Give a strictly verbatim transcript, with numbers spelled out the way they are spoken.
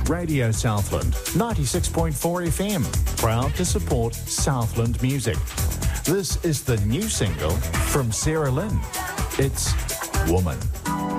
Radio Southland, ninety-six point four F M, proud to support Southland music. This is the new single from Sarah Lynn. It's Woman.